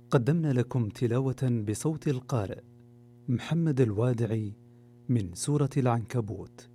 قدمنا لكم تلاوة بصوت القارئ محمد الوادعي من سورة العنكبوت.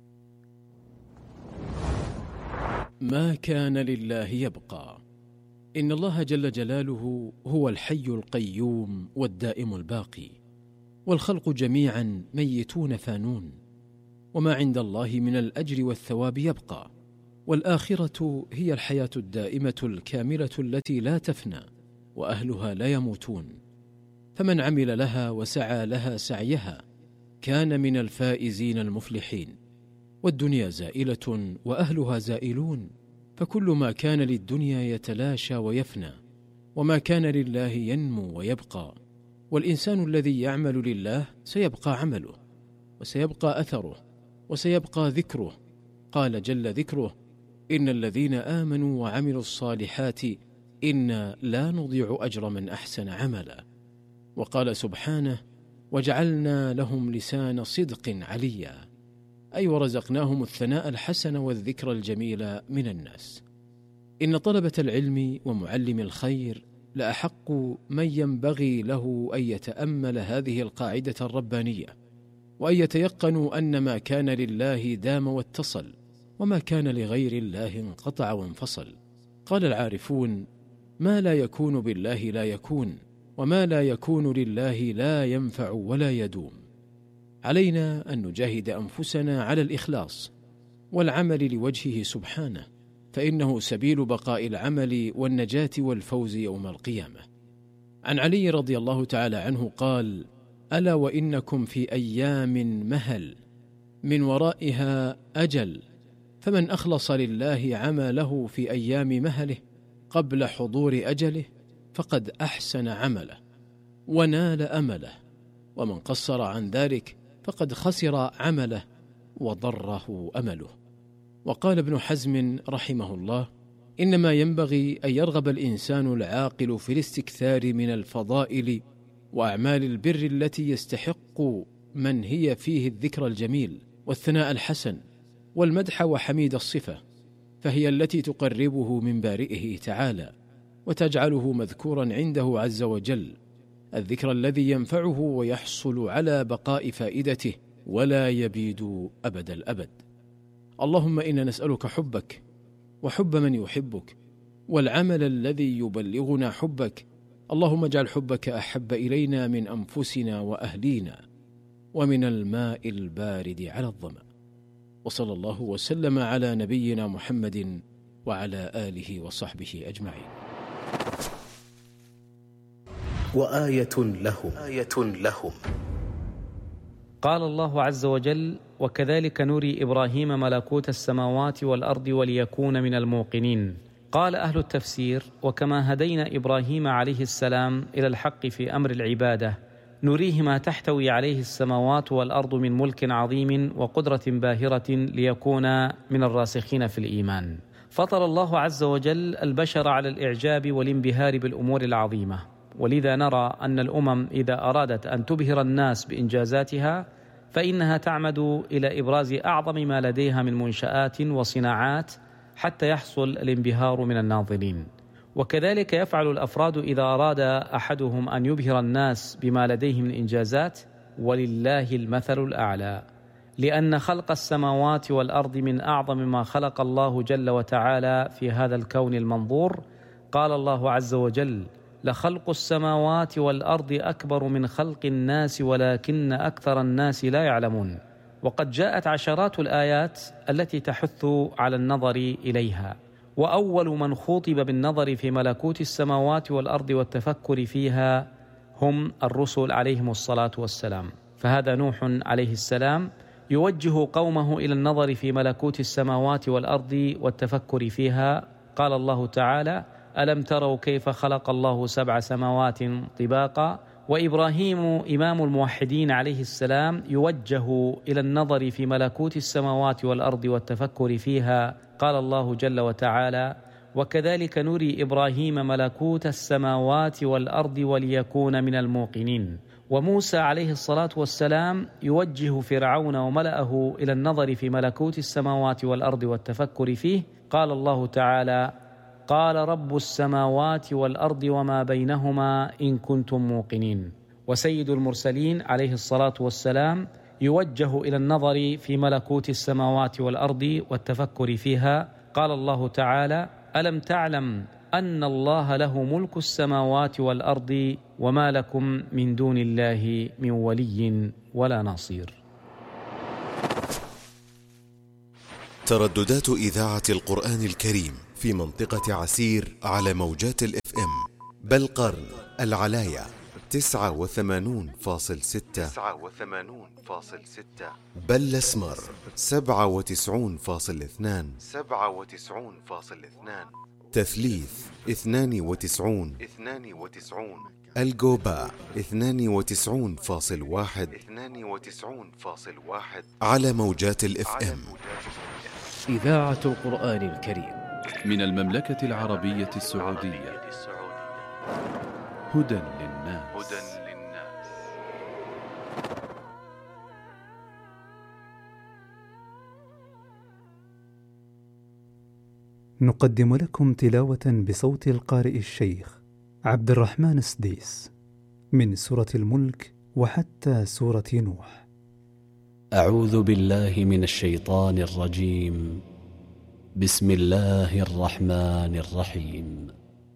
ما كان لله يبقى. إن الله جل جلاله هو الحي القيوم والدائم الباقي، والخلق جميعا ميتون فانون، وما عند الله من الأجر والثواب يبقى، والآخرة هي الحياة الدائمة الكاملة التي لا تفنى، وأهلها لا يموتون، فمن عمل لها وسعى لها سعيها كان من الفائزين المفلحين. والدنيا زائلة وأهلها زائلون، فكل ما كان للدنيا يتلاشى ويفنى، وما كان لله ينمو ويبقى. والإنسان الذي يعمل لله سيبقى عمله، وسيبقى أثره، وسيبقى ذكره. قال جل ذكره: إن الذين آمنوا وعملوا الصالحات إنا لا نضيع أجر من أحسن عملا. وقال سبحانه: وجعلنا لهم لسان صدق عليا، أي ورزقناهم الثناء الحسن والذكر الجميل من الناس. إن طلبة العلم ومعلم الخير لأحق من ينبغي له أن يتأمل هذه القاعدة الربانية، وأن يتيقنوا أن ما كان لله دام واتصل، وما كان لغير الله انقطع وانفصل. قال العارفون: ما لا يكون بالله لا يكون، وما لا يكون لله لا ينفع ولا يدوم. علينا أن نجاهد أنفسنا على الإخلاص والعمل لوجهه سبحانه، فإنه سبيل بقاء العمل والنجاة والفوز يوم القيامة. عن علي رضي الله تعالى عنه قال: ألا وإنكم في أيام مهل من ورائها أجل، فمن أخلص لله عمله في أيام مهله قبل حضور أجله فقد أحسن عمله ونال أمله، ومن قصر عن ذلك فقد خسر عمله وضره أمله. وقال ابن حزم رحمه الله: إنما ينبغي أن يرغب الإنسان العاقل في الاستكثار من الفضائل وأعمال البر التي يستحق من هي فيه الذكر الجميل والثناء الحسن والمدح وحميد الصفة، فهي التي تقربه من بارئه تعالى وتجعله مذكورا عنده عز وجل، الذكر الذي ينفعه ويحصل على بقاء فائدته ولا يبيد أبد الأبد. اللهم إنا نسألك حبك وحب من يحبك والعمل الذي يبلغنا حبك. اللهم اجعل حبك أحب إلينا من أنفسنا وأهلينا ومن الماء البارد على الظمأ. وصلى الله وسلم على نبينا محمد وعلى آله وصحبه أجمعين. وآية لهم. قال الله عز وجل: وكذلك نري إبراهيم ملكوت السماوات والأرض وليكون من الموقنين. قال أهل التفسير: وكما هدينا إبراهيم عليه السلام إلى الحق في أمر العبادة نريه ما تحتوي عليه السماوات والأرض من ملك عظيم وقدرة باهرة ليكون من الراسخين في الإيمان. فطر الله عز وجل البشر على الإعجاب والانبهار بالأمور العظيمة، ولذا نرى أن الأمم إذا أرادت أن تبهر الناس بإنجازاتها فإنها تعمد إلى إبراز أعظم ما لديها من منشآت وصناعات حتى يحصل الانبهار من الناظرين. وكذلك يفعل الأفراد إذا أراد أحدهم أن يبهر الناس بما لديه من إنجازات، ولله المثل الأعلى، لأن خلق السماوات والأرض من أعظم ما خلق الله جل وتعالى في هذا الكون المنظور. قال الله عز وجل: لخلق السماوات والأرض أكبر من خلق الناس ولكن أكثر الناس لا يعلمون. وقد جاءت عشرات الآيات التي تحث على النظر إليها، وأول من خوطب بالنظر في ملكوت السماوات والأرض والتفكر فيها هم الرسل عليهم الصلاة والسلام. فهذا نوح عليه السلام يوجه قومه إلى النظر في ملكوت السماوات والأرض والتفكر فيها. قال الله تعالى: ألم تروا كيف خلق الله 7 سماوات طباقا. وإبراهيم إمام الموحدين عليه السلام يوجه إلى النظر في ملكوت السماوات والأرض والتفكر فيها. قال الله جل وتعالى: وكذلك نري إبراهيم ملكوت السماوات والأرض وليكون من الموقنين. وموسى عليه الصلاة والسلام يوجه فرعون وملأه إلى النظر في ملكوت السماوات والأرض والتفكر فيه. قال الله تعالى: قال رب السماوات والأرض وما بينهما إن كنتم موقنين. وسيد المرسلين عليه الصلاة والسلام يوجه إلى النظر في ملكوت السماوات والأرض والتفكر فيها. قال الله تعالى: ألم تعلم أن الله له ملك السماوات والأرض وما لكم من دون الله من ولي ولا نصير. ترددات إذاعة القرآن الكريم في منطقة عسير على موجات الFM بالقرن العلاية 89.6، بالأسمر 97.2، تثليث 92، الجوباء 92.1 على موجات الFM. إذاعة القرآن الكريم من المملكة العربية السعودية. هدى للناس. نقدم لكم تلاوة بصوت القارئ الشيخ عبد الرحمن السديس من سورة الملك وحتى سورة نوح. أعوذ بالله من الشيطان الرجيم. بسم الله الرحمن الرحيم.